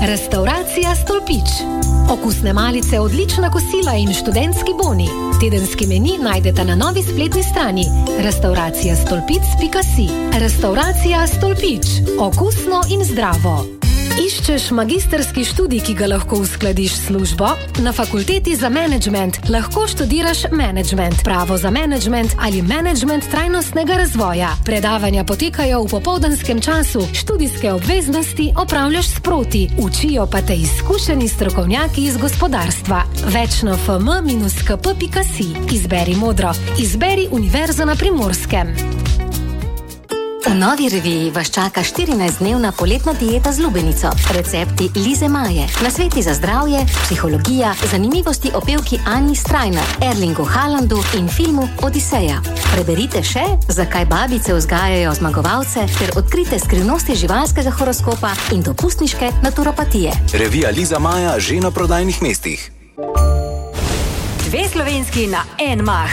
Restauracija Stolpič. Okusne malice, odlična kosila in študentski boni. Tedenski meni najdete na novi spletni strani restauracijastolpic.si. Restauracija Stolpič. Okusno in zdravo. Iščeš magistrski študij, ki ga lahko uskladiš s službo? Na fakulteti za menedžment lahko študiraš menedžment, pravo za menedžment ali menedžment trajnostnega razvoja. Predavanja potekajo v popoldanskem času, študijske obveznosti opravljaš sproti, učijo pa te izkušeni strokovnjaki iz gospodarstva. Več na fm-kp.si. Izberi modro. Izberi Univerzo na Primorskem. V novi reviji vas čaka 14-dnevna poletna dieta z lubenico. Recepti Lize Maje, nasveti za zdravje, psihologija, zanimivosti o pevki Anji Strajnar, Erlingu Haalandu in filmu Odiseja. Preberite še, zakaj babice vzgajajo zmagovalce, ter odkrite skrivnosti živalskega horoskopa in dopustniške naturopatije. Revija Liza Maja že na prodajnih mestih. Dve slovenski na en mah.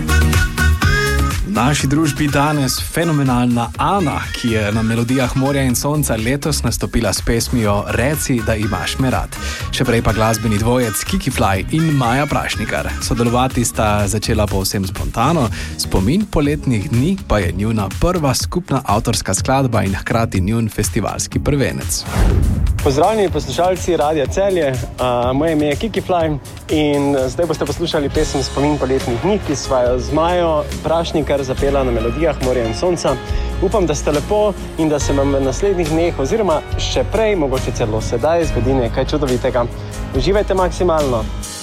V naši družbi danes fenomenalna Ana, ki je na Melodijah morja in sonca letos nastopila s pesmijo Reci, da imaš me rad. Še prej pa glasbeni dvojec Kiki Fly in Maja Prašnikar. Sodelovati sta začela povsem spontano, spomin poletnih dni pa je njuna prva skupna avtorska skladba in hkrati njun festivalski prvenec. Pozdravljeni poslušalci Radia Celje, moje ime je Kiki Fly in zdaj boste poslušali pesem Spomin poletnih dni, ki sva jo z Majo Prašnikar zapela na Melodijah morja in sonca. Upam, da ste lepo in da se vam v naslednjih dneh oziroma še prej, mogoče celo sedaj, zgodi nekaj čudovitega. Uživajte maksimalno.